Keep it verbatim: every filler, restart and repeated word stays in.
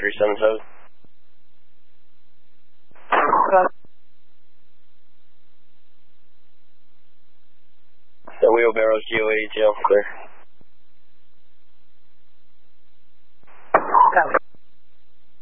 three seven seven. The wheelbarrows, G O A, jail, clear.